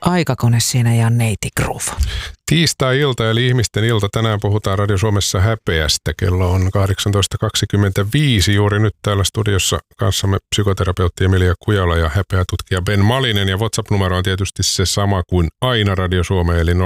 Aikakone siinä ja neiti Groove. Tiistai-ilta eli ihmisten ilta. Tänään puhutaan Radio Suomessa häpeästä. Kello on 18.25. Juuri nyt täällä studiossa kanssamme psykoterapeutti Emilia Kujala ja häpeätutkija Ben Malinen. Ja WhatsApp-numero on tietysti se sama kuin aina Radio Suomeen, eli 0401455666.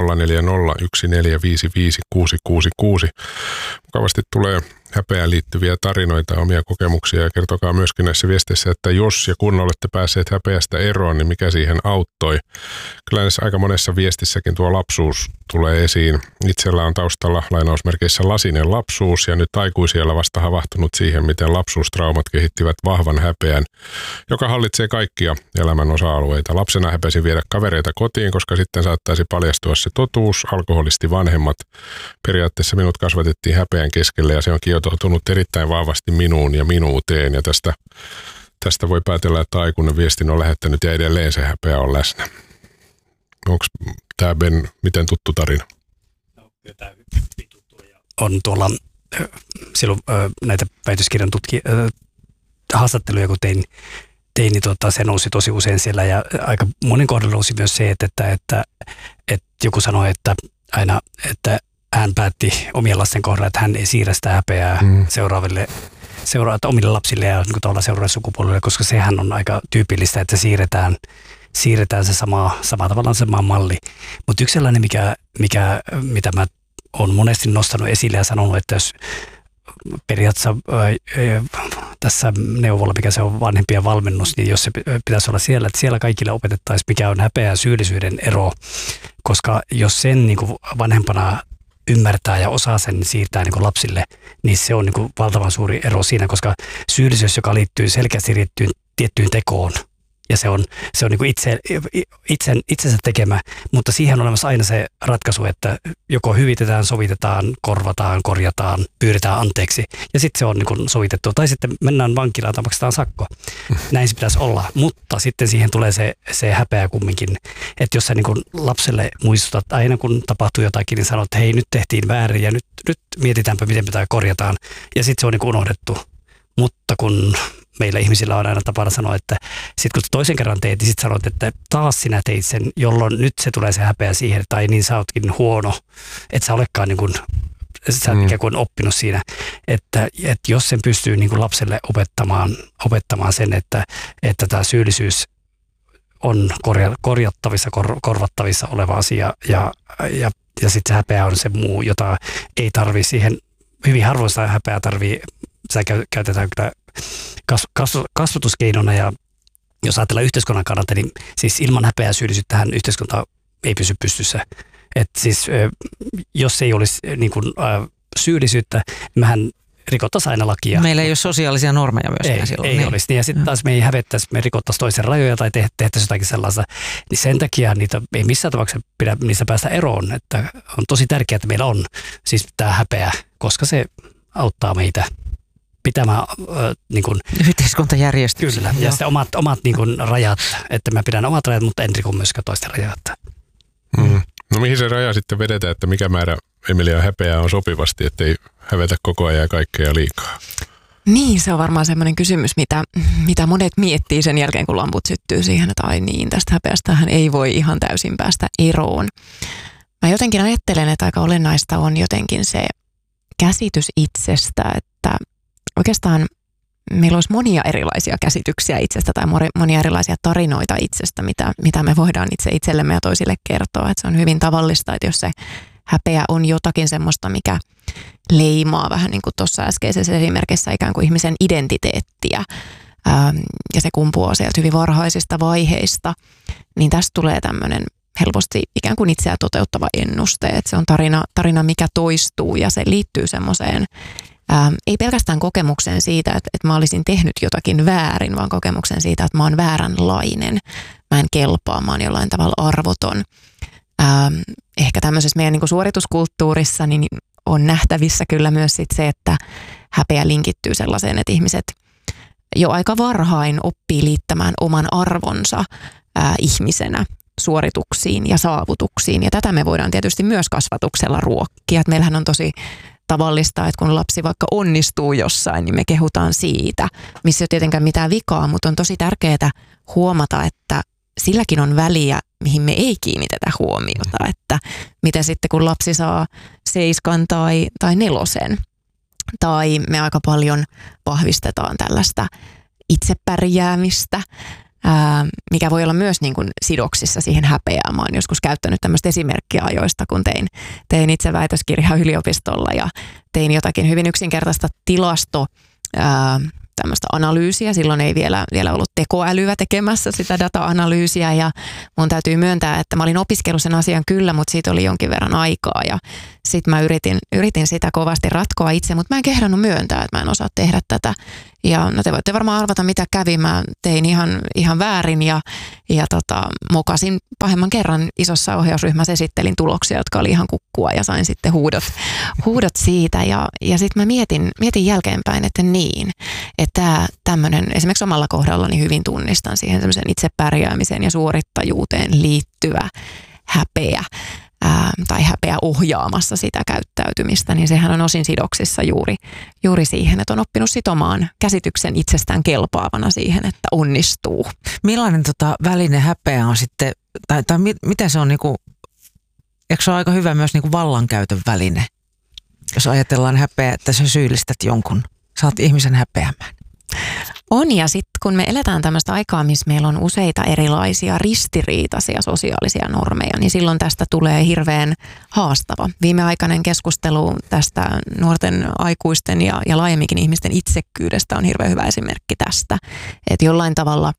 Mukavasti tulee häpeään liittyviä tarinoita, omia kokemuksia ja kertokaa myöskin näissä viesteissä, että jos ja kun olette päässeet häpeästä eroon, niin mikä siihen auttoi. Kyllä näissä aika monessa viestissäkin tuo lapsuus tulee esiin. Itsellä on taustalla lainausmerkeissä lasinen lapsuus ja nyt aikuisiellä vasta havahtunut siihen, miten lapsuustraumat kehittivät vahvan häpeän, joka hallitsee kaikkia elämän osa-alueita. Lapsena häpesin viedä kavereita kotiin, koska sitten saattaisi paljastua se totuus, alkoholisti vanhemmat. Periaatteessa minut kasvatettiin häpeän keskelle ja se on kietoutunut erittäin vahvasti minuun ja minuuteen ja tästä voi päätellä, että aikuinen viestin on lähettänyt ja edelleen se häpeä on läsnä. Onko tämä Ben miten tuttu tarina? No, tämä on tuolla silloin näitä väitöskirjan haastatteluja, kun tein niin se nousi tosi usein siellä ja aika monen kohdalla nousi myös se, että joku sanoi, että aina, että hän päätti omien lasten kohdalla, että hän ei siirrä sitä häpeää seuraaville omille lapsille ja niin tavallaan seuraaville sukupolville, koska sehän on aika tyypillistä, että siirretään se sama tavallaan sama malli. Mutta yksi sellainen, mitä mä oon monesti nostanut esille ja sanonut, että jos periaatteessa tässä neuvolla, mikä se on vanhempien valmennus, niin jos se pitäisi olla siellä, että siellä kaikille opetettaisiin, mikä on häpeä ja syyllisyyden ero, koska jos sen niin kuin vanhempana ymmärtää ja osaa sen siirtää niin kuin lapsille, niin se on niin kuin valtavan suuri ero siinä, koska syyllisyys, joka liittyy selkeästi tiettyyn tekoon, ja se on niin kuin itsensä tekemä, mutta siihen on olemassa aina se ratkaisu, että joko hyvitetään, sovitetaan, korvataan, korjataan, pyydetään anteeksi, ja sitten se on niin kuin sovitettu. Tai sitten mennään vankilaan tai maksetaan sakko. Näin se pitäisi olla, mutta sitten siihen tulee se häpeä kumminkin, että jos sä niin kuin lapselle muistutat aina, kun tapahtuu jotakin, niin sanot, että hei, nyt tehtiin väärin, ja nyt mietitäänpä, miten pitää korjataan, ja sitten se on niin kuin unohdettu. Mutta kun meillä ihmisillä on aina tapana sanoa, että sitten kun toisen kerran teet, niin sitten sanot, että taas sinä teit sen, jolloin nyt se tulee se häpeä siihen, tai niin sä ootkin huono, että sä olekaan niin kuin, sä oot ikään kuin oppinut siinä, että jos sen pystyy niin kuin lapselle opettamaan sen, että tämä syyllisyys on korjattavissa, korvattavissa oleva asia, ja sitten se häpeä on se muu, jota ei tarvitse siihen, hyvin harvoin sitä häpeää tarvii, sitä käytetään kyllä kasvatuskeinona, ja jos ajatellaan yhteiskunnan kannalta, niin siis ilman häpeää syyllisyyttähän yhteiskunta ei pysy pystyssä. Että siis jos ei olisi niin kuin, syyllisyyttä, mehän rikottaisiin aina lakia. Meillä ei ole sosiaalisia normeja myöskään silloin. Ei niin olisi. Ja sitten taas me ei hävettäisi, me rikottaisiin toisen rajoja tai tehtäisiin jotakin sellaista. Niin sen takia niitä ei missään tapauksessa pidä niistä päästä eroon. Että on tosi tärkeää, että meillä on siis tämä häpeä, koska se auttaa meitä pitämään niin kuin yhteiskuntajärjestyksellä. Kyllä, ja sitten omat niin kuin rajat, että mä pidän omat rajat, mutta en riko myöskään toisten rajat. No mihin se raja sitten vedetään, että mikä määrä Emilia häpeää on sopivasti, ettei hävetä koko ajan ja kaikkea liikaa? Niin, se on varmaan semmoinen kysymys, mitä monet miettii sen jälkeen, kun lamput syttyy siihen, että ai niin, tästä häpeästähän ei voi ihan täysin päästä eroon. Mä jotenkin ajattelen, että aika olennaista on jotenkin se käsitys itsestä, että oikeastaan meillä olisi monia erilaisia käsityksiä itsestä tai monia erilaisia tarinoita itsestä, mitä me voidaan itsellemme ja toisille kertoa. Että se on hyvin tavallista, että jos se häpeä on jotakin semmoista, mikä leimaa vähän niin kuin tuossa äskeisessä esimerkissä ikään kuin ihmisen identiteettiä ja se kumpuaa sieltä hyvin varhaisista vaiheista, niin tästä tulee tämmöinen helposti ikään kuin itseä toteuttava ennuste. Että se on tarina, mikä toistuu ja se liittyy semmoiseen ei pelkästään kokemukseen siitä, että mä olisin tehnyt jotakin väärin, vaan kokemukseen siitä, että mä oon vääränlainen. Mä en kelpaa, mä oon jollain tavalla arvoton. Ehkä tämmöisessä meidän niin kuin suorituskulttuurissa niin on nähtävissä kyllä myös sit se, että häpeä linkittyy sellaiseen, että ihmiset jo aika varhain oppii liittämään oman arvonsa ihmisenä suorituksiin ja saavutuksiin. Ja tätä me voidaan tietysti myös kasvatuksella ruokkia. Että meillähän on tosi tavallista, että kun lapsi vaikka onnistuu jossain, niin me kehutaan siitä, missä ei ole tietenkään mitään vikaa, mutta on tosi tärkeää huomata, että silläkin on väliä, mihin me ei kiinnitetä huomiota, että mitä sitten kun lapsi saa 7 tai 4, tai me aika paljon vahvistetaan tällaista itsepärjäämistä, mikä voi olla myös niin kuin sidoksissa siihen häpeään. Mä oon joskus käyttänyt tämmöistä esimerkkiä ajoista, kun tein itse väitöskirjaa yliopistolla ja tein jotakin hyvin yksinkertaista tämmöistä analyysiä. Silloin ei vielä ollut tekoälyä tekemässä sitä data-analyysiä ja mun täytyy myöntää, että mä olin opiskellut sen asian kyllä, mutta siitä oli jonkin verran aikaa ja sitten mä yritin sitä kovasti ratkoa itse, mutta mä en kehdannut myöntää, että mä en osaa tehdä tätä. Ja no te voitte varmaan arvata, mitä kävi. Mä tein ihan väärin ja mokasin pahemman kerran isossa ohjausryhmässä, esittelin tuloksia, jotka oli ihan kukkua ja sain sitten huudot siitä. Ja sitten mä mietin jälkeenpäin, että niin, että tämmöinen esimerkiksi omalla kohdallani hyvin tunnistan siihen semmoisen itsepärjäämiseen ja suorittajuuteen liittyvä häpeä. Tai häpeä ohjaamassa sitä käyttäytymistä, niin sehän on osin sidoksissa juuri siihen, että on oppinut sitomaan käsityksen itsestään kelpaavana siihen, että onnistuu. Millainen väline häpeä on sitten, tai miten se on niinku, eikö se ole aika hyvä myös niinku vallankäytön väline, jos ajatellaan häpeä, että sä syyllistät jonkun, saat ihmisen häpeämään? On, ja sitten kun me eletään tämmöistä aikaa, missä meillä on useita erilaisia ristiriitaisia sosiaalisia normeja, niin silloin tästä tulee hirveän haastava. Viimeaikainen keskustelu tästä nuorten aikuisten ja laajemminkin ihmisten itsekkyydestä on hirveän hyvä esimerkki tästä. Että jollain tavalla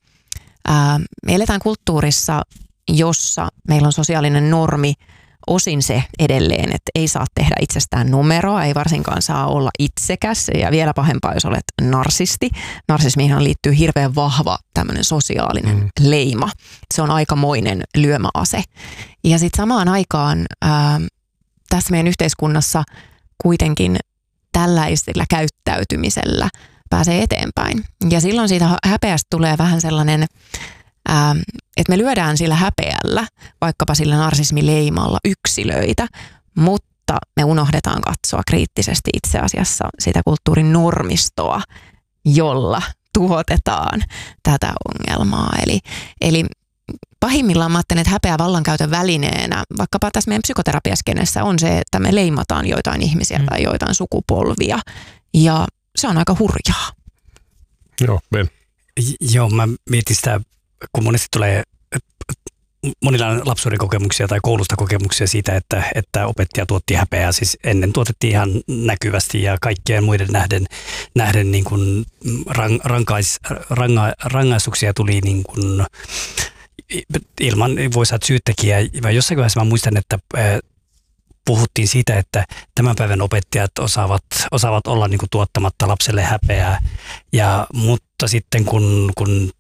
me eletään kulttuurissa, jossa meillä on sosiaalinen normi, osin se edelleen, että ei saa tehdä itsestään numeroa, ei varsinkaan saa olla itsekäs ja vielä pahempaa, jos olet narsisti. Narsismiinhan liittyy hirveän vahva tämmöinen sosiaalinen leima. Se on aikamoinen lyömäase. Ja sitten samaan aikaan tässä meidän yhteiskunnassa kuitenkin tällaisella käyttäytymisellä pääsee eteenpäin. Ja silloin siitä häpeästä tulee vähän sellainen, että me lyödään sillä häpeällä, vaikkapa sillä narsismileimalla yksilöitä, mutta me unohdetaan katsoa kriittisesti itse asiassa sitä kulttuurin normistoa, jolla tuotetaan tätä ongelmaa. Eli pahimmillaan mä ajattelen, että häpeä vallankäytön välineenä, vaikkapa tässä meidän psykoterapiaskenessä on se, että me leimataan joitain ihmisiä tai joitain sukupolvia, ja se on aika hurjaa. Joo, Ben. Joo, mä mietin sitä, kun monesti tulee, monilla on lapsuuden kokemuksia tai koulusta kokemuksia siitä, että opettaja tuotti häpeää. Siis ennen tuotettiin ihan näkyvästi ja kaikkien muiden nähden niin kuin rangaistuksia tuli niin kuin ilman voi saada syyttäkiä. Jossain vaiheessa mä muistan, että puhuttiin siitä, että tämän päivän opettajat osaavat olla niin kuin tuottamatta lapselle häpeää. Mutta sitten kun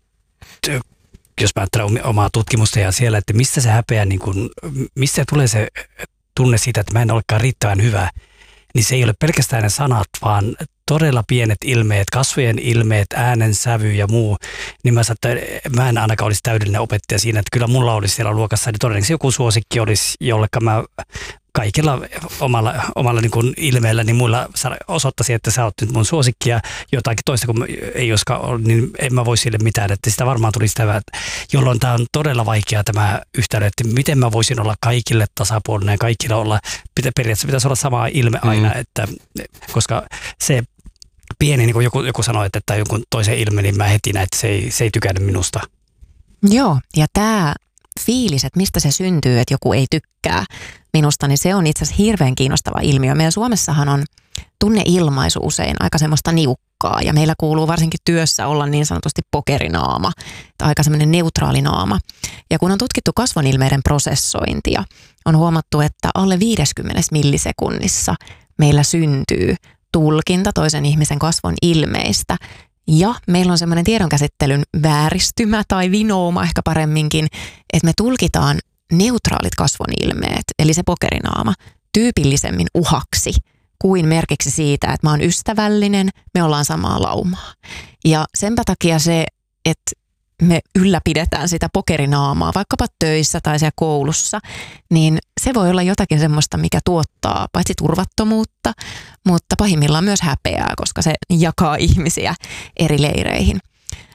jos mä ajattelen omaa tutkimusta ja siellä, että mistä se häpeä, niin kun, mistä tulee se tunne siitä, että mä en olekaan riittävän hyvä, niin se ei ole pelkästään ne sanat, vaan todella pienet ilmeet, kasvojen ilmeet, äänen sävy ja muu. Niin mä sanoin, että mä en ainakaan olisi täydellinen opettaja siinä, että kyllä mulla olisi siellä luokassa, niin todennäköisesti joku suosikki olisi, jolleka mä kaikilla omalla niin kuin ilmeellä, niin muilla osoittaisi, että sä oot nyt mun suosikki ja jotakin toista, kun ei olisikaan ollut, niin en mä voi sille mitään. Että sitä varmaan tuli sitä, jolloin tämä on todella vaikeaa tämä yhtälö, että miten mä voisin olla kaikille tasapuolinen ja kaikilla olla, periaatteessa pitäisi olla sama ilme aina, että, koska se pieni, niin kuin joku sanoi, että jonkun toisen ilme, niin mä heti näin, että se ei tykännyt minusta. Joo, ja tämä fiilis, että mistä se syntyy, että joku ei tykkää minusta, niin se on itse asiassa hirveän kiinnostava ilmiö. Meidän Suomessahan on tunneilmaisu usein aika semmoista niukkaa, ja meillä kuuluu varsinkin työssä olla niin sanotusti pokerinaama, tai aika semmoinen neutraali naama. Ja kun on tutkittu kasvonilmeiden prosessointia, on huomattu, että alle 50 millisekunnissa meillä syntyy tulkinta toisen ihmisen kasvon ilmeistä, ja meillä on semmoinen tiedonkäsittelyn vääristymä tai vinouma ehkä paremminkin, että me tulkitaan neutraalit kasvonilmeet, eli se pokerinaama, tyypillisemmin uhaksi kuin merkiksi siitä, että mä oon ystävällinen, me ollaan samaa laumaa. Ja senpä takia se, että me ylläpidetään sitä pokerinaamaa vaikkapa töissä tai siellä koulussa, niin se voi olla jotakin semmoista, mikä tuottaa paitsi turvattomuutta, mutta pahimmillaan myös häpeää, koska se jakaa ihmisiä eri leireihin.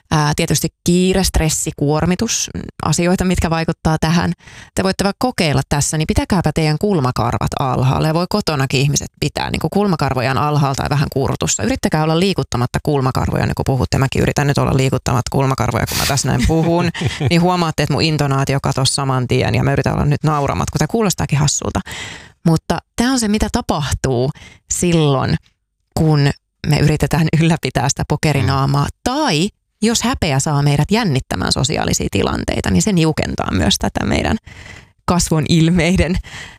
Tietysti kiire, stressi, kuormitus, asioita, mitkä vaikuttaa tähän. Te voitte vaikka kokeilla tässä, niin pitäkääpä teidän kulmakarvat alhaalla. Ja voi kotonakin ihmiset pitää niin kuin kulmakarvojaan alhaalta ja vähän kurtussa. Yrittäkää olla liikuttamatta kulmakarvoja, niin kuin puhutte. Mäkin yritän nyt olla liikuttamatta kulmakarvoja, kun mä tässä näin puhun. Niin huomaatte, että mun intonaatio katosi saman tien ja mä yritän olla nyt nauramat, kun tämä kuulostaakin hassulta. Mutta tämä on se, mitä tapahtuu silloin, kun me yritetään ylläpitää sitä pokerinaamaa. Tai jos häpeä saa meidät jännittämään sosiaalisia tilanteita, niin se niukentaa myös tätä meidän kasvon ilmeiden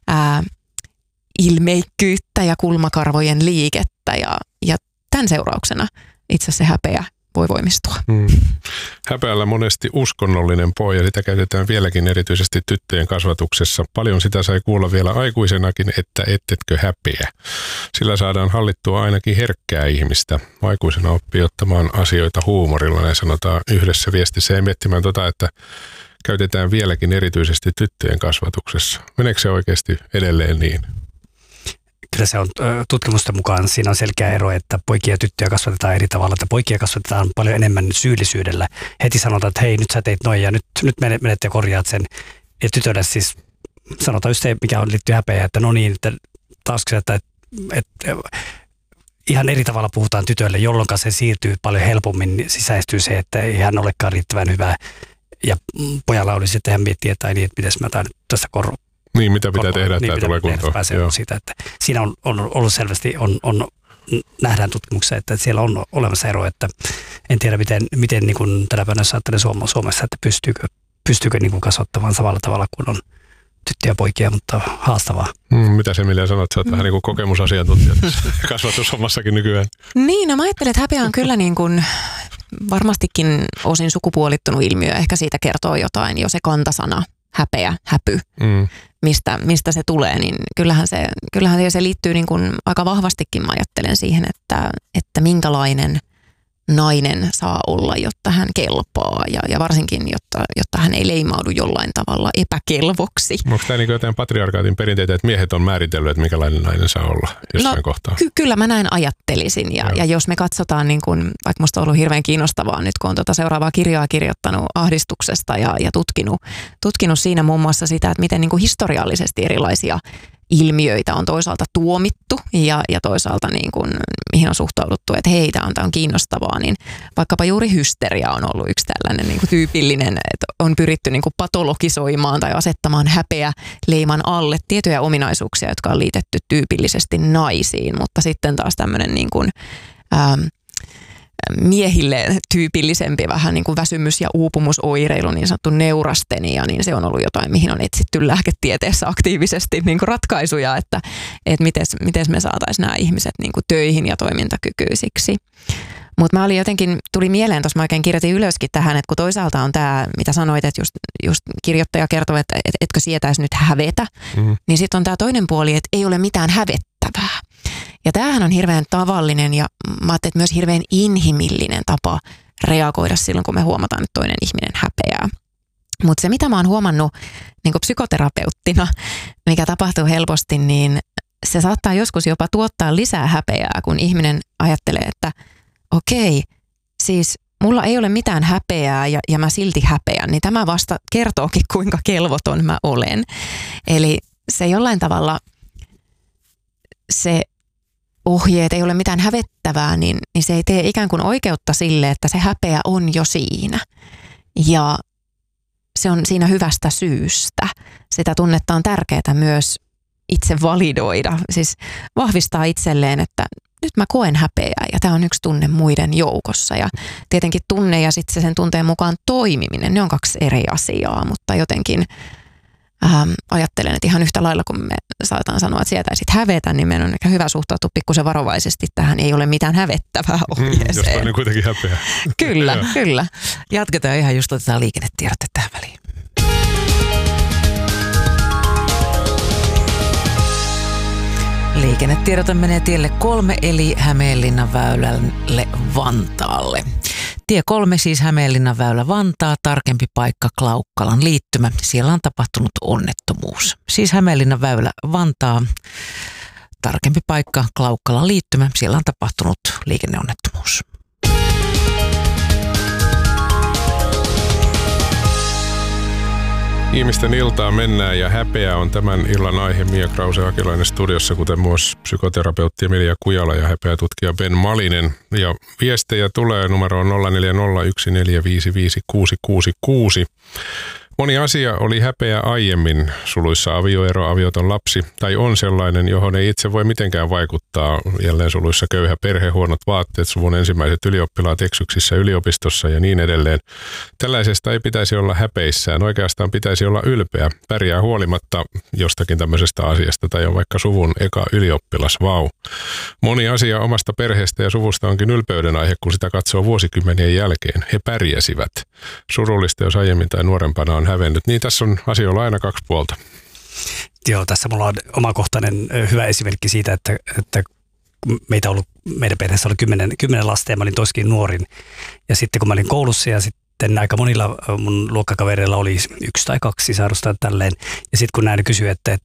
ilmeikkyyttä ja kulmakarvojen liikettä. Ja tämän seurauksena itse asiassa se häpeä voi voimistua. Häpeällä monesti uskonnollinen pohja, sitä käytetään vieläkin erityisesti tyttöjen kasvatuksessa. Paljon sitä sai kuulla vielä aikuisenakin, että ettetkö häpeä. Sillä saadaan hallittua ainakin herkkää ihmistä. Aikuisena oppii ottamaan asioita huumorilla, näin sanotaan yhdessä viestissä, ja miettimään että käytetään vieläkin erityisesti tyttöjen kasvatuksessa. Meneekö se oikeasti edelleen niin? Kyllä se on tutkimusten mukaan, siinä on selkeä ero, että poikia ja tyttöjä kasvatetaan eri tavalla, että poikia kasvatetaan paljon enemmän syyllisyydellä. Heti sanotaan, että hei, nyt sä teit noin ja nyt menet ja korjaat sen. Ja tytölle siis sanotaan just se, mikä on liittyy häpeä, että no niin, että taas että ihan eri tavalla puhutaan tytölle, jolloin se siirtyy paljon helpommin, sisäistyy se, että ei hän olekaan riittävän hyvä. Ja pojalla olisi, että hän miettii, että niin, että miten mä otan tässä Niin, mitä pitää tehdä, että tämä tulee kuntoon. Siitä, että siinä on ollut selvästi, nähdään tutkimuksessa, että siellä on olemassa ero, että en tiedä miten niin kuin tänä päivänä ajattelee Suomessa, että pystyykö niin kuin kasvattamaan samalla tavalla kuin on tyttöjä ja poikia, mutta haastavaa. Mitä se Emilia sanot? Sä oot vähän niin kuin kokemusasiantuntija kasvatushommassakin nykyään. Niin, no mä ajattelen, että häpeä on kyllä niin kuin varmastikin osin sukupuolittunut ilmiö. Ehkä siitä kertoo jotain jo se kantasana, häpeä, häpy. Mistä se tulee, niin kyllähän se liittyy niin kuin aika vahvastikin, mä ajattelen siihen, että minkälainen nainen saa olla, jotta hän kelpaa ja varsinkin, jotta hän ei leimaudu jollain tavalla epäkelvoksi. Onko tämä niin jotain patriarkaatin perinteitä, että miehet on määritellyt, että minkälainen nainen saa olla jossain kohtaa? Kyllä mä näin ajattelisin ja jos me katsotaan, niin kun, vaikka musta on ollut hirveän kiinnostavaa nyt, kun on seuraavaa kirjaa kirjoittanut ahdistuksesta ja tutkinut siinä muun muassa sitä, että miten niin kuin historiallisesti erilaisia ilmiöitä on toisaalta tuomittu ja toisaalta niin kuin, mihin on suhtauduttu, että hei, tämä on kiinnostavaa, niin vaikkapa juuri hysteria on ollut yksi tällainen niin kuin tyypillinen, että on pyritty niin kuin patologisoimaan tai asettamaan häpeä leiman alle tiettyjä ominaisuuksia, jotka on liitetty tyypillisesti naisiin, mutta sitten taas tämmöinen niin kuin, miehille tyypillisempi vähän niin kuin väsymys- ja uupumusoireilu, niin sanottu neurastenia, niin se on ollut jotain, mihin on etsitty lääketieteessä aktiivisesti niin kuin ratkaisuja, että miten me saataisiin nämä ihmiset niin kuin töihin ja toimintakykyisiksi. Mutta mä olin jotenkin, tuli mieleen, tuossa mä oikein kirjoitin ylöskin tähän, että kun toisaalta on tämä, mitä sanoit, että just kirjoittaja kertoo, että etkö sietäisi nyt hävetä, niin sitten on tämä toinen puoli, että ei ole mitään hävettävää. Ja tämähän on hirveän tavallinen ja mä ajattelin, että myös hirveän inhimillinen tapa reagoida silloin, kun me huomataan, että toinen ihminen häpeää. Mutta se, mitä mä oon huomannut niin kuin psykoterapeuttina, mikä tapahtuu helposti, niin se saattaa joskus jopa tuottaa lisää häpeää, kun ihminen ajattelee, että okei, siis mulla ei ole mitään häpeää ja mä silti häpeän, niin tämä vasta kertookin, kuinka kelvoton mä olen. Eli se jollain tavalla se ohjeet ei ole mitään hävettävää, niin se ei tee ikään kuin oikeutta sille, että se häpeä on jo siinä. Ja se on siinä hyvästä syystä. Sitä tunnetta on tärkeää myös itse validoida, siis vahvistaa itselleen, että nyt mä koen häpeää ja tämä on yksi tunne muiden joukossa. Ja tietenkin tunne ja sitten sen tunteen mukaan toimiminen, ne on kaksi eri asiaa, mutta jotenkin ajattelen, että ihan yhtä lailla kun me saataan sanoa, että sietäisit hävetä, niin meidän on ehkä hyvä suhtautua pikkusen varovaisesti tähän. Ei ole mitään hävettävää ohjeeseen. Jostain on kuitenkin häpeä. Kyllä. Jatketaan ihan just otetaan liikennetiedotte tähän väliin. Liikennetiedote menee tielle 3 eli Hämeenlinnan väylälle Vantaalle. Tie 3 siis Hämeenlinnan väylä Vantaa, tarkempi paikka Klaukkalan liittymä. Siellä on tapahtunut onnettomuus. Siis Hämeenlinnan väylä Vantaa, tarkempi paikka Klaukkalan liittymä. Siellä on tapahtunut liikenneonnettomuus. Ihmisten iltaan mennään ja häpeä on tämän illan aihe. Mia Krause-Akilainen studiossa, kuten myös psykoterapeutti Emilia Kujala ja häpeätutkija Ben Malinen. Ja viestejä tulee numeroon 0401455666. Moni asia oli häpeä aiemmin, suluissa avioero, avioton lapsi, tai on sellainen, johon ei itse voi mitenkään vaikuttaa. Jälleen suluissa köyhä perhe, huonot vaatteet, suvun ensimmäiset ylioppilaat eksyksissä yliopistossa ja niin edelleen. Tällaisesta ei pitäisi olla häpeissään, oikeastaan pitäisi olla ylpeä. Pärjää huolimatta jostakin tämmöisestä asiasta, tai on vaikka suvun eka ylioppilas, vau. Moni asia omasta perheestä ja suvusta onkin ylpeyden aihe, kun sitä katsoo vuosikymmenien jälkeen. He pärjäsivät. Surullista, jos aiemmin tai nuorempana on hävennyt. Niin tässä on asioilla aina kaksi puolta. Joo, tässä mulla on omakohtainen hyvä esimerkki siitä, että meidän perheessä oli 10 lasta ja mä olin toskin nuorin. Ja sitten kun mä olin koulussa ja sitten aika monilla mun luokkakavereilla oli 1 tai 2 sisarusta tälleen. Ja sitten kun näin kysyi, että